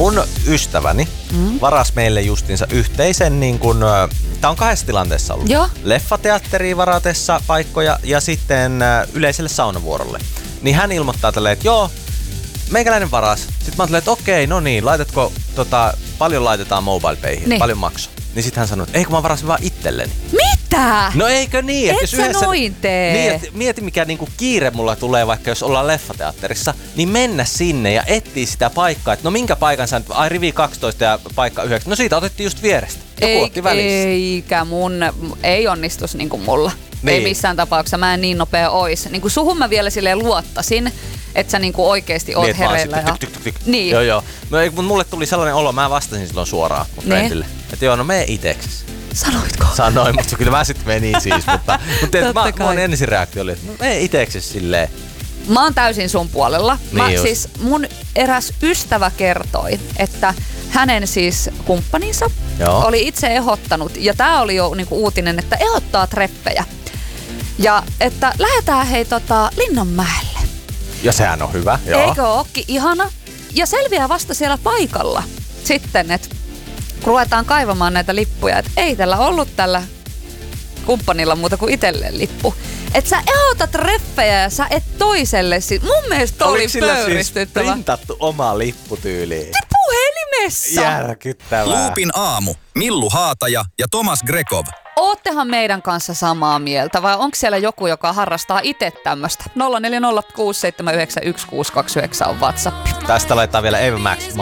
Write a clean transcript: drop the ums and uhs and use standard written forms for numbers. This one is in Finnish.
Mun ystäväni varasi meille justiinsa yhteisen, niin kun, tää on kahdessa tilanteessa ollut. Joo. Leffateatteriin varatessa paikkoja ja sitten yleiselle saunavuorolle. Niin hän ilmoittaa tälleen, että joo, meikäläinen varas. Sitten mä ajattelin, että okei, no niin, laitatko, paljon laitetaan MobilePayhin, niin. paljon makso. Niin sit hän sanoi, että ei kun mä varasin vaan itselleni. Mitä? No eikö niin? Et sä noin tee. Niin, mieti mikä niinku kiire mulla tulee, vaikka jos ollaan leffateatterissa, niin mennä sinne ja etsiä sitä paikkaa. Että no minkä paikan sä nyt, rivi 12 ja paikka 9. No siitä otettiin just vierestä. Joku otti välissä. Eikä ei onnistus niinku mulla. Niin. Ei missään tapauksessa, mä en niin nopea ois. Niinku suhun mä vielä silleen luottasin, että sä niinku oikeesti oot niin, hereillä. Niin. Joo. No ei, kun mulle tuli sellainen olo, mä vastasin silloin suoraan mun friendille. Että joo, no mene itekses. Sanoitko? Sanoin, mutta kyllä mä sitten menin siis. mutta mun ensireaktio oli, että no mene itekses silleen. Mä oon täysin sun puolella. Niin Siis mun eräs ystävä kertoi, että hänen siis kumppaninsa oli itse ehdottanut, ja tää oli jo niinku uutinen, että ehdottaa treppejä. Ja että lähdetään Linnanmäelle. Ja sehän on hyvä, joo. Eikö ookin ihana? Ja selviää vasta siellä paikalla sitten, että kun ruvetaan kaivamaan näitä lippuja, että ei tällä ollut tällä kumppanilla muuta kuin itselleen lippu. Että sä ehdotat treffejä ja sä et toiselle. Mun mielestä oli pöyristyttävä. Siis printattu oma lippu tyyliin? Puhelimessa! Järkyttävää. Loopin aamu. Millu Haataja ja Tomas Grekov. Oottehan meidän kanssa samaa mieltä vai onko siellä joku, joka harrastaa itse tämmöstä? 0406791629 on WhatsApp. Tästä laitetaan vielä Ava Max